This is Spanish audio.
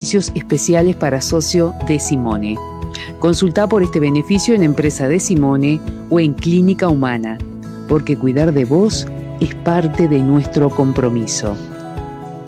beneficios especiales para socio de Simone. Consulta por este beneficio en Empresa de Simone o en Clínica Humana, porque cuidar de vos es parte de nuestro compromiso.